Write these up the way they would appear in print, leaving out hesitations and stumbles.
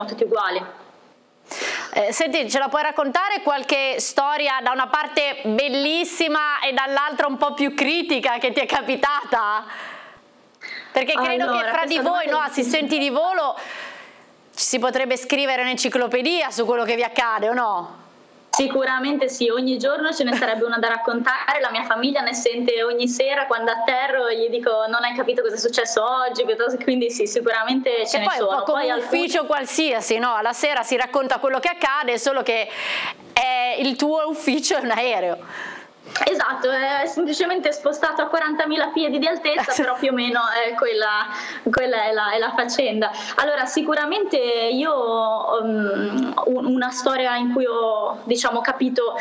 tutti uguali. Senti, ce la puoi raccontare qualche storia da una parte bellissima e dall'altra un po' più critica che ti è capitata? Perché credo che fra di voi, no, assistenti di volo, ci si potrebbe scrivere un'enciclopedia su quello che vi accade, o no? Sicuramente sì, ogni giorno ce ne sarebbe una da raccontare, la mia famiglia ne sente ogni sera quando atterro e gli dico non hai capito cosa è successo oggi, quindi sì, sicuramente ce ne sono. E poi un po' come un ufficio qualsiasi, no? Alla sera si racconta quello che accade, solo che il tuo ufficio è un aereo. Esatto, è semplicemente spostato a 40.000 piedi di altezza, però più o meno quella è la faccenda. Allora, sicuramente io una storia in cui ho, diciamo, capito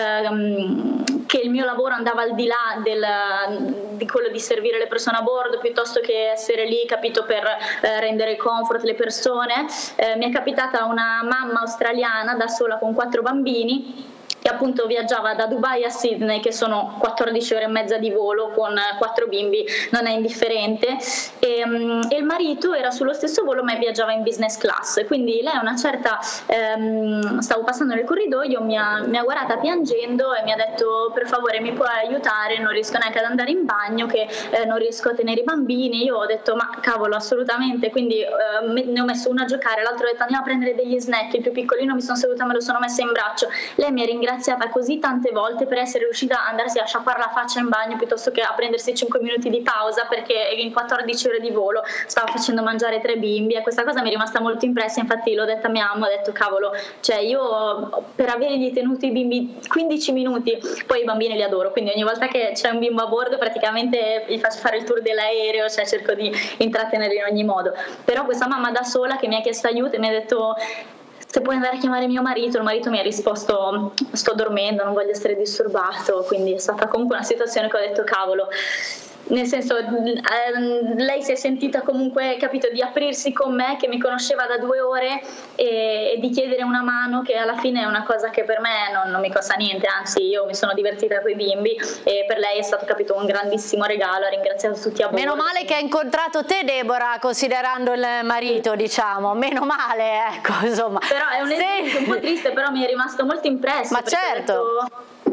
che il mio lavoro andava al di là di quello di servire le persone a bordo, piuttosto che essere lì, capito, per rendere comfort le persone. Mi è capitata una mamma australiana da sola con 4 bambini, che appunto viaggiava da Dubai a Sydney, che sono 14 ore e mezza di volo con 4 bimbi, non è indifferente, e il marito era sullo stesso volo ma viaggiava in business class, quindi lei una certa, stavo passando nel corridoio, mi ha guardata piangendo e mi ha detto per favore mi puoi aiutare, non riesco neanche ad andare in bagno, che non riesco a tenere i bambini. Io ho detto ma cavolo, assolutamente, quindi ne ho messo uno a giocare, l'altro ho detto andiamo a prendere degli snack, il più piccolino mi sono seduta, me lo sono messa in braccio, lei mi ha ringraziata così tante volte per essere riuscita ad andarsi a sciacquare la faccia in bagno piuttosto che a prendersi 5 minuti di pausa, perché in 14 ore di volo stava facendo mangiare 3 bimbi, e questa cosa mi è rimasta molto impressa. Infatti l'ho detta a mia mamma, ho detto cavolo, cioè io per avergli tenuto i bimbi 15 minuti, poi i bambini li adoro, quindi ogni volta che c'è un bimbo a bordo praticamente gli faccio fare il tour dell'aereo, cioè cerco di intrattenerli in ogni modo. Però questa mamma da sola che mi ha chiesto aiuto e mi ha detto se puoi andare a chiamare mio marito, il marito mi ha risposto sto dormendo, non voglio essere disturbato, quindi è stata comunque una situazione che ho detto cavolo, nel senso lei si è sentita comunque, capito, di aprirsi con me che mi conosceva da 2 ore e di chiedere una mano, che alla fine è una cosa che per me non mi costa niente, anzi io mi sono divertita con i bimbi e per lei è stato, capito, un grandissimo regalo, ha ringraziato tutti a bordo. Meno male che ha incontrato te, Deborah, considerando il marito, diciamo, meno male, ecco, insomma. Però è un esempio un po' triste, però mi è rimasto molto impresso. Ma certo.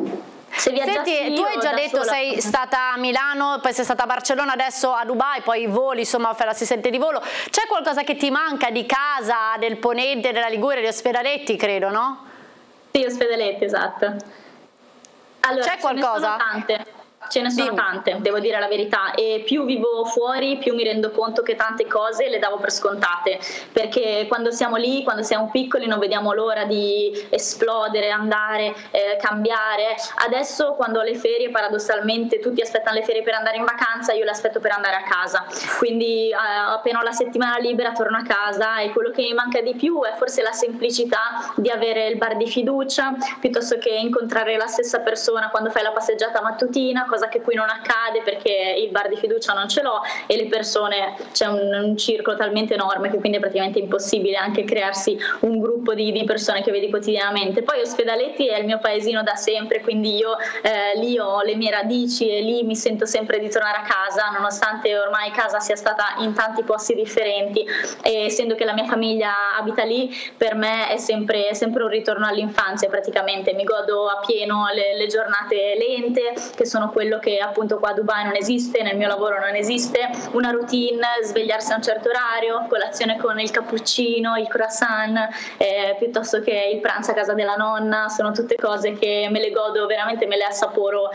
Senti, tu hai già detto sei stata a Milano, poi sei stata a Barcellona, adesso a Dubai, poi voli, insomma fai l'assistente di volo. C'è qualcosa che ti manca di casa, del Ponente, della Liguria, di Ospedaletti, credo, no? Sì, Ospedaletti, esatto. Allora, c'è qualcosa? Ce ne sono tante, devo dire la verità, e più vivo fuori più mi rendo conto che tante cose le davo per scontate, perché quando siamo lì, quando siamo piccoli non vediamo l'ora di esplodere, andare, cambiare. Adesso quando ho le ferie, paradossalmente tutti aspettano le ferie per andare in vacanza, io le aspetto per andare a casa, quindi appena ho la settimana libera torno a casa, e quello che mi manca di più è forse la semplicità di avere il bar di fiducia, piuttosto che incontrare la stessa persona quando fai la passeggiata mattutina, cosa che qui non accade perché il bar di fiducia non ce l'ho e le persone, c'è un circolo talmente enorme che quindi è praticamente impossibile anche crearsi un gruppo di persone che vedi quotidianamente. Poi Ospedaletti è il mio paesino da sempre, quindi io lì ho le mie radici e lì mi sento sempre di tornare a casa, nonostante ormai casa sia stata in tanti posti differenti, e essendo che la mia famiglia abita lì, per me è sempre un ritorno all'infanzia. Praticamente mi godo a pieno le giornate lente, che sono quello che appunto qua a Dubai non esiste, nel mio lavoro non esiste, una routine, svegliarsi a un certo orario, colazione con il cappuccino, il croissant, piuttosto che il pranzo a casa della nonna. Sono tutte cose che me le godo veramente, me le assaporo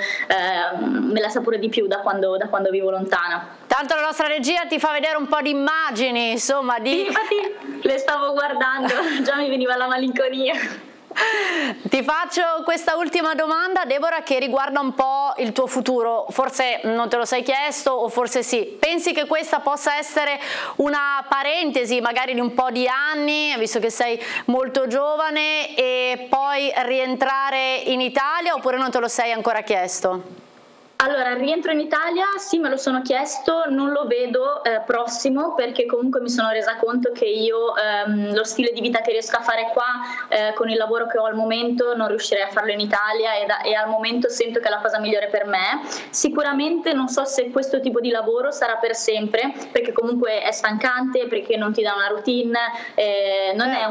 di più da quando vivo lontana. Tanto la nostra regia ti fa vedere un po' di immagini, insomma, Sì, infatti le stavo guardando, già mi veniva la malinconia. Ti faccio questa ultima domanda, Deborah, che riguarda un po' il tuo futuro. Forse non te lo sei chiesto, o forse sì. Pensi che questa possa essere una parentesi magari di un po' di anni, visto che sei molto giovane, e poi rientrare in Italia, oppure non te lo sei ancora chiesto? Allora, il rientro in Italia sì, me lo sono chiesto, non lo vedo prossimo, perché comunque mi sono resa conto che io lo stile di vita che riesco a fare qua con il lavoro che ho al momento non riuscirei a farlo in Italia, e al momento sento che è la cosa migliore per me. Sicuramente non so se questo tipo di lavoro sarà per sempre, perché comunque è stancante, perché non ti dà una routine, non è